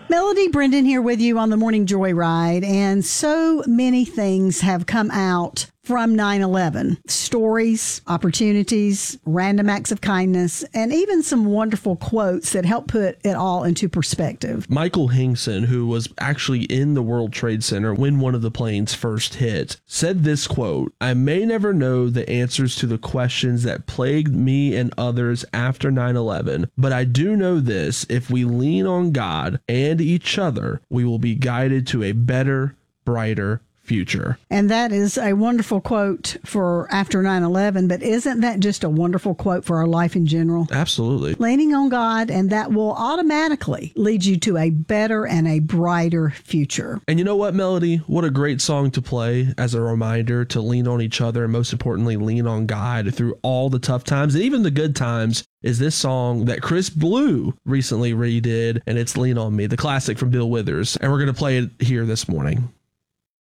Melody Brendan here with you on the Morning Joyride, and so many things have come out from 9/11. Stories, opportunities, random acts of kindness, and even some wonderful quotes that help put it all into perspective. Michael Hingson, who was actually in the World Trade Center when one of the planes first hit, said this quote, "I may never know the answers to the questions that plagued me and others after 9/11, but I do know this: if we lean on God and each other, we will be guided to a better, brighter future." And that is a wonderful quote for after 9/11, but isn't that just a wonderful quote for our life in general? Absolutely. Leaning on God, and that will automatically lead you to a better and a brighter future. And you know what, Melody? What a great song to play as a reminder to lean on each other and, most importantly, lean on God through all the tough times and even the good times is this song that Chris Blue recently redid, and it's Lean on Me, the classic from Bill Withers. And we're going to play it here this morning.